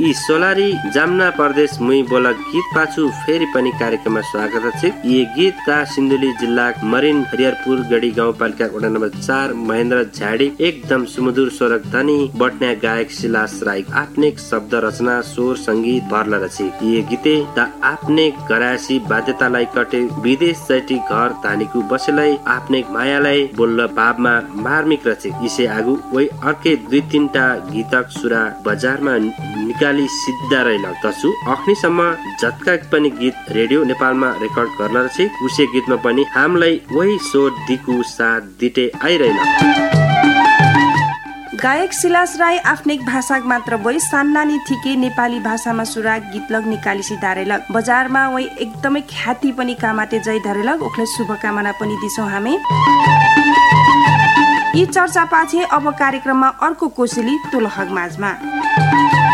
यी सोलारी जामना प्रदेश मुई बोला गीत पाछु फेरि पनि कार्यक्रममा स्वागत छ। यी गीतका सिन्धुली जिल्ला मरिन हरिहरपुर गढी गाउँपालिका वडा नम्बर 4 महेन्द्र झाडी एकदम सुमधुर स्वरक धनी बट्न्या गायक शिलास राई आफ्नै शब्द रचना स्वर संगीत भरला रची। यी गीते द आफ्नै घरासी बाध्यतालाई कटे विदेश जैटी घर धानीको बसेलाई आफ्नै मायालाई बोल्न भावमा मार्मिक रचे। इसे आगु वही अर्कै 2-3टा गीतक सुरा बजारमा निकाली सिद्धा रहिला तसु अखनीसम्म जतका पनि गीत रेडियो नेपालमा रेकर्ड गर्न रचे उसे गीतमा पनि हामीलाई वही स्वर दिकु साथ दिटे आइरहेला। गायक शिलास राई आफ्नै भाषा मात्र वही सान्नानी थिके नेपाली भाषामा सुरा गीतलग निकाली सिधारेलग बजारमा वही एकदमै ख्याति पनि कामाटे जय धरेलग ओखले शुभकामना पनि दिछौं हामी। यी चर्चा पाछे अब कार्यक्रममा अर्को कोसेली तुलहग माझमा